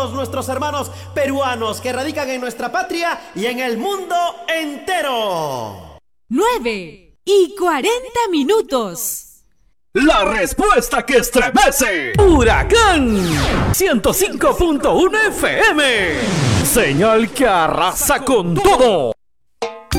todos nuestros hermanos peruanos que radican en nuestra patria y en el mundo entero. 9:40. La respuesta que estremece. Huracán 105.1 FM. Señal que arrasa con todo.